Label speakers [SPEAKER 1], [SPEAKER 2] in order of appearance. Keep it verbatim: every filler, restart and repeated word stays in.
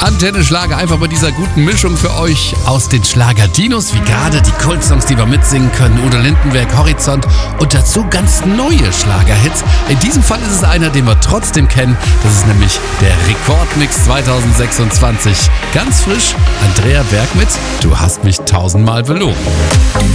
[SPEAKER 1] Antenne Schlager einfach bei dieser guten Mischung für euch aus den Schlager-Dinos, wie gerade die Kultsongs, die wir mitsingen können, Udo Lindenberg, Horizont und dazu ganz neue Schlagerhits. In diesem Fall ist es einer, den wir trotzdem kennen. Das ist nämlich der Rekordmix zwanzig sechsundzwanzig. Ganz frisch, Andrea Berg mit Du hast mich tausendmal belogen.